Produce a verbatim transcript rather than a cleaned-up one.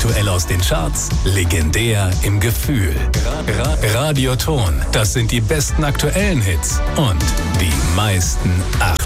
Aktuell aus den Charts, legendär im Gefühl. Ra Radioton, das sind die besten aktuellen Hits und die meisten Ach